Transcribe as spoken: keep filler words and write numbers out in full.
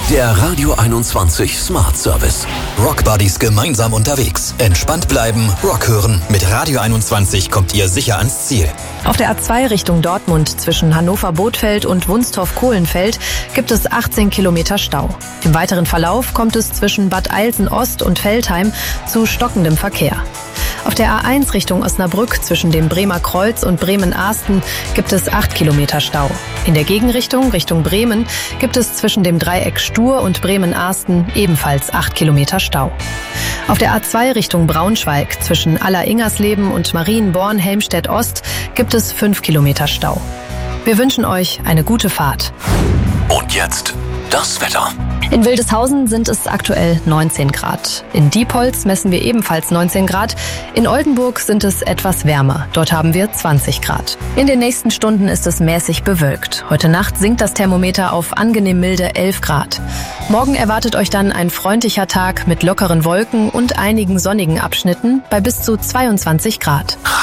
Der Radio einundzwanzig Smart Service. Rock Buddies gemeinsam unterwegs. Entspannt bleiben, Rock hören. Mit Radio einundzwanzig kommt ihr sicher ans Ziel. Auf der A zwei Richtung Dortmund zwischen Hannover-Bothfeld und Wunstorf-Kohlenfeld gibt es achtzehn Kilometer Stau. Im weiteren Verlauf kommt es zwischen Bad Eilsen-Ost und Veltheim zu stockendem Verkehr. Auf der A eins Richtung Osnabrück zwischen dem Bremer Kreuz und Bremen-Ahsten gibt es acht Kilometer Stau. In der Gegenrichtung, Richtung Bremen, gibt es zwischen dem Dreieck Stur und Bremen-Ahsten ebenfalls acht Kilometer Stau. Auf der A zwei Richtung Braunschweig zwischen Aller-Ingersleben und Marienborn-Helmstedt-Ost gibt es fünf Kilometer Stau. Wir wünschen euch eine gute Fahrt. Und jetzt das Wetter. In Wildeshausen sind es aktuell neunzehn Grad. In Diepholz messen wir ebenfalls neunzehn Grad. In Oldenburg sind es etwas wärmer. Dort haben wir zwanzig Grad. In den nächsten Stunden ist es mäßig bewölkt. Heute Nacht sinkt das Thermometer auf angenehm milde elf Grad. Morgen erwartet euch dann ein freundlicher Tag mit lockeren Wolken und einigen sonnigen Abschnitten bei bis zu zweiundzwanzig Grad.